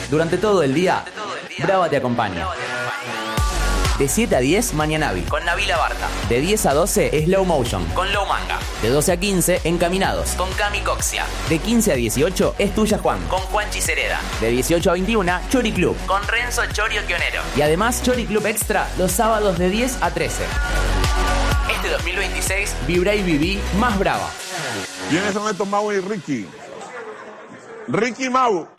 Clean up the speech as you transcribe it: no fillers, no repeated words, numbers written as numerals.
Durante todo el día, Brava te acompaña. De 7 a 10, Mañanavi, con Nabila Barta. De 10 a 12, Slow Motion, con Low Manga. De 12 a 15, Encaminados, con Cami Coxia. De 15 a 18, Es Tuya Juan, con Juanchi Cereda. De 18 a 21, Chori Club, con Renzo Chorio Quionero. Y además, Chori Club Extra, los sábados de 10 a 13. Este 2026, vibrá y viví más brava. ¿Quiénes son estos Mau y Ricky? Ricky y Mau.